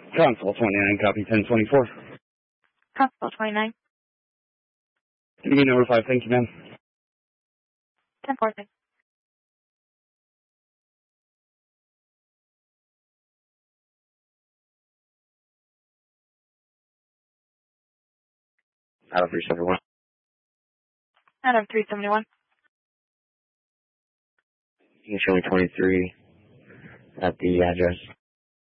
Console 29, copy 1024. Console 29. Give me number 5, thank you, ma'am. 10-4, thanks. Out of 371. Out of 371. You can show me 23 at the address.